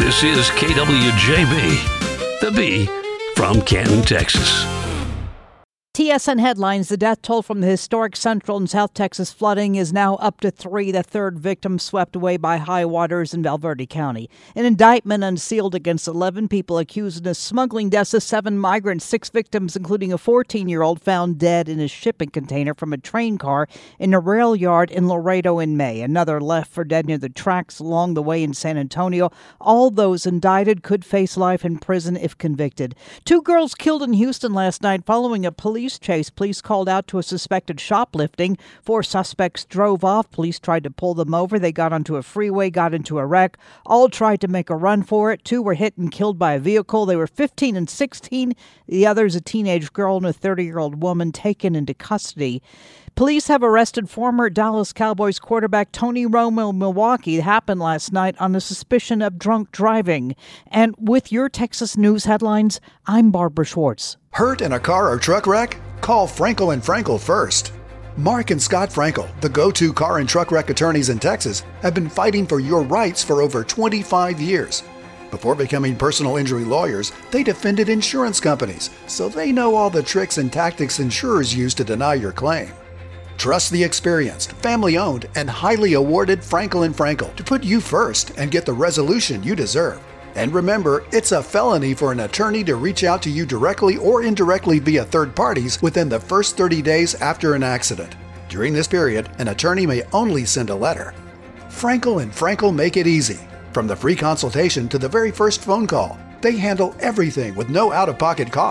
This is KWJB, the B from Canton, Texas. TSN headlines: the death toll from the historic Central and South Texas flooding is now up to 3, the third victim swept away by high waters in Valverde County. An indictment unsealed against 11 people accused of smuggling deaths of 7 migrants, 6 victims, including a 14-year-old found dead in a shipping container from a train car in a rail yard in Laredo in May. Another left for dead near the tracks along the way in San Antonio. All those indicted could face life in prison if convicted. 2 girls killed in Houston last night following a police chase. Police called out to a suspected shoplifting. 4 suspects drove off. Police tried to pull them over. They got onto a freeway, got into a wreck. All tried to make a run for it. 2 were hit and killed by a vehicle. They were 15 and 16. The others, a teenage girl and a 30-year-old woman, taken into custody. Police have arrested former Dallas Cowboys quarterback Tony Romo of Milwaukee. It happened last night on a suspicion of drunk driving. And with your Texas news headlines, I'm Barbara Schwartz. Hurt in a car or truck wreck? Call Frankel & Frankel first. Mark and Scott Frankel, the go-to car and truck wreck attorneys in Texas, have been fighting for your rights for over 25 years. Before becoming personal injury lawyers, they defended insurance companies, so they know all the tricks and tactics insurers use to deny your claim. Trust the experienced, family-owned, and highly awarded Frankel & Frankel to put you first and get the resolution you deserve. And remember, it's a felony for an attorney to reach out to you directly or indirectly via third parties within the first 30 days after an accident. During this period, an attorney may only send a letter. Frankel & Frankel make it easy. From the free consultation to the very first phone call, they handle everything with no out-of-pocket cost.